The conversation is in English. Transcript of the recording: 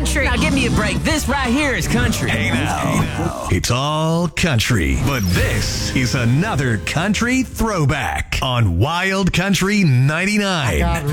country. Now give me a break. This right here is country. Hey now. It's all country, but this is another country throwback on Wild Country 99.